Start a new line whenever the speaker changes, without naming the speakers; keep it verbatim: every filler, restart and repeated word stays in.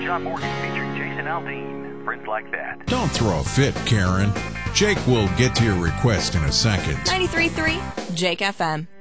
John Morgan featuring Jason Aldean. Friends Like That.
Don't throw a fit, Karen. Jake will get to your request in a second.
ninety-three point three Jake F M.